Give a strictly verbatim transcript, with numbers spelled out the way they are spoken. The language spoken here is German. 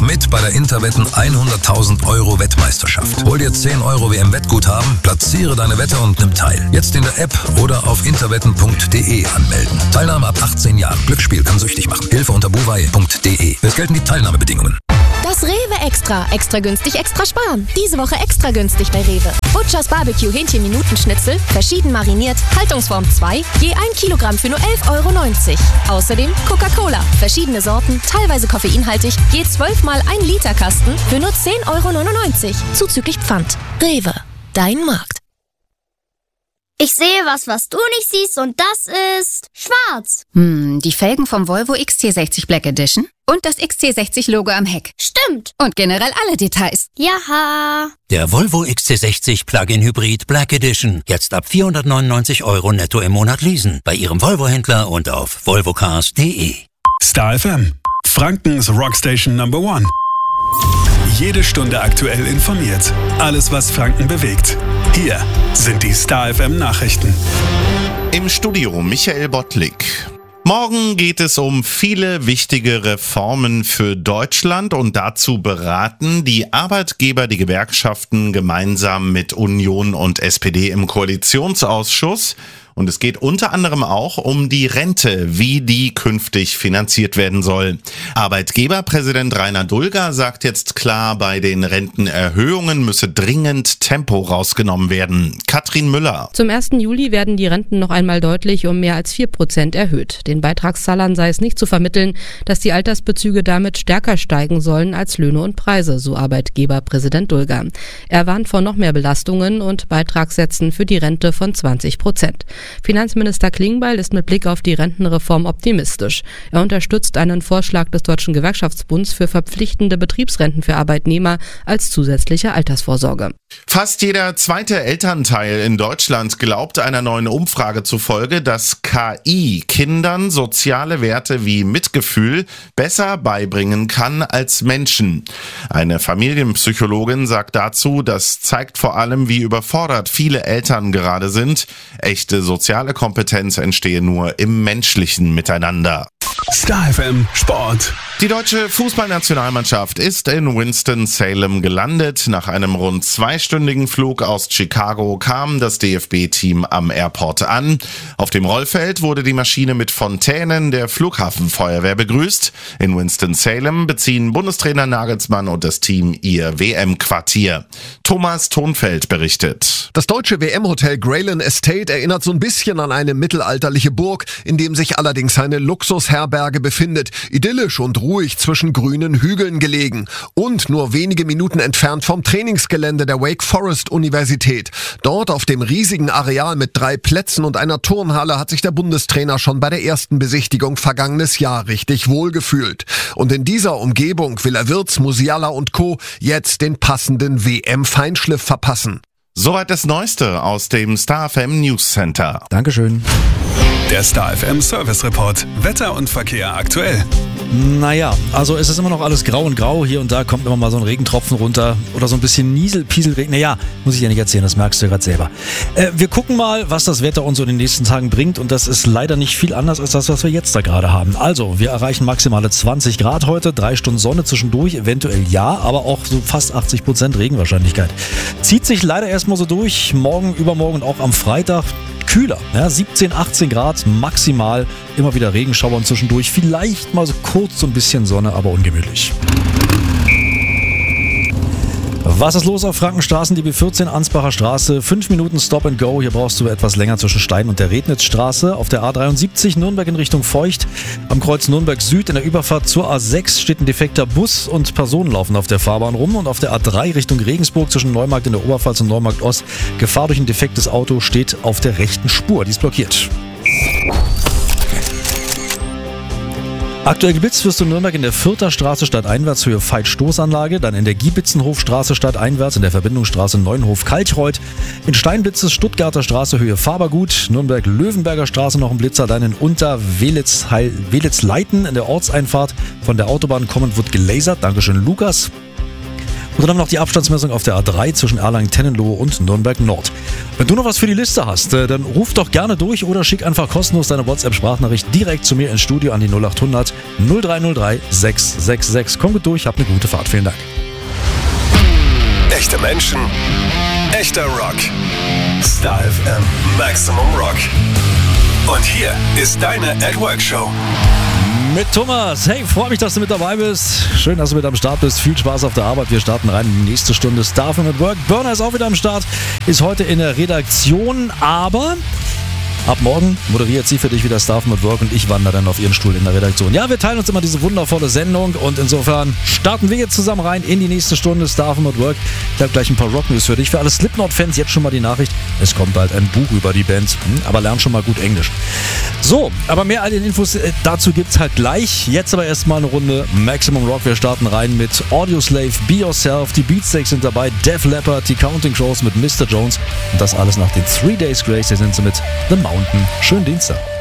mit bei der Interwetten hunderttausend Euro Wettmeisterschaft. Hol dir zehn Euro W M-Wettguthaben, platziere deine Wette und nimm teil. Jetzt in der App oder auf interwetten punkt de anmelden. Teilnahme ab achtzehn Jahren. Glücksspiel kann süchtig machen. Hilfe unter buwei punkt de. Es gelten die Teilnahmebedingungen. Das Rewe Extra. Extra günstig, extra sparen. Diese Woche extra günstig bei Rewe. Butchers Barbecue Hähnchen-Minutenschnitzel, verschieden mariniert, Haltungsform zwei, je ein Kilogramm für nur elf Euro neunzig. Außerdem Coca-Cola, verschiedene Sorten, teilweise koffeinhaltig, je zwölf mal ein Liter Kasten für nur zehn Euro neunundneunzig. Zuzüglich Pfand. Rewe, dein Markt. Ich sehe was, was du nicht siehst, und das ist schwarz. Hm, die Felgen vom Volvo X C sechzig Black Edition und das X C sechzig Logo am Heck. Stimmt. Und generell alle Details. Jaha. Der Volvo X C sechzig Plug-in Hybrid Black Edition. Jetzt ab vierhundertneunundneunzig Euro netto im Monat leasen. Bei Ihrem Volvo-Händler und auf volvocars punkt de. Star F M. Frankens Rockstation Number One. Jede Stunde aktuell informiert. Alles, was Franken bewegt. Hier sind die Star F M Nachrichten. Im Studio Michael Bottlik. Morgen geht es um viele wichtige Reformen für Deutschland, und dazu beraten die Arbeitgeber, die Gewerkschaften gemeinsam mit Union und S P D im Koalitionsausschuss. Und es geht unter anderem auch um die Rente, wie die künftig finanziert werden soll. Arbeitgeberpräsident Rainer Dulger sagt jetzt klar, bei den Rentenerhöhungen müsse dringend Tempo rausgenommen werden. Katrin Müller. Zum ersten Juli werden die Renten noch einmal deutlich um mehr als vier Prozent erhöht. Den Beitragszahlern sei es nicht zu vermitteln, dass die Altersbezüge damit stärker steigen sollen als Löhne und Preise, so Arbeitgeberpräsident Dulger. Er warnt vor noch mehr Belastungen und Beitragssätzen für die Rente von zwanzig Prozent. Finanzminister Klingbeil ist mit Blick auf die Rentenreform optimistisch. Er unterstützt einen Vorschlag des Deutschen Gewerkschaftsbunds für verpflichtende Betriebsrenten für Arbeitnehmer als zusätzliche Altersvorsorge. Fast jeder zweite Elternteil in Deutschland glaubt einer neuen Umfrage zufolge, dass K I Kindern soziale Werte wie Mitgefühl besser beibringen kann als Menschen. Eine Familienpsychologin sagt dazu, das zeigt vor allem, wie überfordert viele Eltern gerade sind. Echte soziale Kompetenz entstehe nur im menschlichen Miteinander. Star F M Sport. Die deutsche Fußballnationalmannschaft ist in Winston-Salem gelandet. Nach einem rund zweistündigen Flug aus Chicago kam das D F B-Team am Airport an. Auf dem Rollfeld wurde die Maschine mit Fontänen der Flughafenfeuerwehr begrüßt. In Winston-Salem beziehen Bundestrainer Nagelsmann und das Team ihr W M-Quartier. Thomas Thonfeld berichtet. Das deutsche W M-Hotel Grayland Estate erinnert so ein bisschen an eine mittelalterliche Burg, in dem sich allerdings eine Luxusherberge befindet. Idyllisch und ruhig zwischen grünen Hügeln gelegen und nur wenige Minuten entfernt vom Trainingsgelände der Wake Forest Universität. Dort auf dem riesigen Areal mit drei Plätzen und einer Turnhalle hat sich der Bundestrainer schon bei der ersten Besichtigung vergangenes Jahr richtig wohlgefühlt. Und in dieser Umgebung will er Wirtz, Musiala und Co. jetzt den passenden W M-Feinschliff verpassen. Soweit das Neueste aus dem Star F M News Center. Dankeschön. Der Star F M Service Report. Wetter und Verkehr aktuell. Naja, also es ist immer noch alles grau und grau. Hier und da kommt immer mal so ein Regentropfen runter oder so ein bisschen Niesel, Pieselregen. Naja, muss ich ja nicht erzählen, das merkst du gerade selber. Äh, wir gucken mal, was das Wetter uns so in den nächsten Tagen bringt, und das ist leider nicht viel anders als das, was wir jetzt da gerade haben. Also, wir erreichen maximale zwanzig Grad heute, drei Stunden Sonne zwischendurch, eventuell ja, aber auch so fast achtzig Prozent Regenwahrscheinlichkeit. Zieht sich leider erstmal so durch, morgen, übermorgen und auch am Freitag. Kühler, ja, siebzehn, achtzehn Grad maximal, immer wieder Regenschauer und zwischendurch vielleicht mal so kurz so ein bisschen Sonne, aber ungemütlich. Was ist los auf Frankenstraßen? Die B vierzehn Ansbacher Straße, fünf Minuten Stop and Go. Hier brauchst du etwas länger zwischen Stein und der Rednitzstraße. Auf der A dreiundsiebzig Nürnberg in Richtung Feucht. Am Kreuz Nürnberg Süd in der Überfahrt zur A sechs steht ein defekter Bus und Personen laufen auf der Fahrbahn rum. Und auf der A drei Richtung Regensburg zwischen Neumarkt in der Oberpfalz und Neumarkt Ost. Gefahr durch ein defektes Auto steht auf der rechten Spur. Die ist blockiert. Aktuell geblitzt wirst du in Nürnberg in der Fürther Straße stadteinwärts Höhe Veit-Stoßanlage, dann in der Giebitzenhofstraße stadteinwärts in der Verbindungsstraße Neuenhof-Kalchreuth, in Steinblitzes Stuttgarter Straße Höhe Fabergut, Nürnberg-Löwenberger Straße noch ein Blitzer, dann in Unter-Welitz-Leiten in der Ortseinfahrt von der Autobahn kommend wird gelasert, Dankeschön Lukas. Oder dann noch die Abstandsmessung auf der A drei zwischen Erlangen-Tennenlohe und Nürnberg-Nord. Wenn du noch was für die Liste hast, dann ruf doch gerne durch oder schick einfach kostenlos deine WhatsApp-Sprachnachricht direkt zu mir ins Studio an die null acht hundert null drei null drei sechs sechs sechs. Komm gut durch, hab eine gute Fahrt. Vielen Dank. Echte Menschen, echter Rock. Star F M Maximum Rock. Und hier ist deine At Work Show. Mit Thomas. Hey, freue mich, dass du mit dabei bist. Schön, dass du mit am Start bist. Viel Spaß auf der Arbeit. Wir starten rein in die nächste Stunde Star F M at Work. Burner ist auch wieder am Start. Ist heute in der Redaktion, aber ab morgen moderiert sie für dich wieder Star F M at Work und ich wandere dann auf ihren Stuhl in der Redaktion. Ja, wir teilen uns immer diese wundervolle Sendung und insofern starten wir jetzt zusammen rein in die nächste Stunde Star F M at Work. Ich habe gleich ein paar Rock-News für dich. Für alle Slipknot-Fans jetzt schon mal die Nachricht, es kommt bald ein Buch über die Band, aber lern schon mal gut Englisch. So, aber mehr all den Infos dazu gibt's halt gleich. Jetzt aber erstmal eine Runde Maximum Rock. Wir starten rein mit Audioslave, Be Yourself, die Beatsteaks sind dabei, Def Leppard, die Counting Crows mit Mister Jones und das alles nach den Three Days Grace. Hier sind sie mit The Mountain. Schönen Dienstag.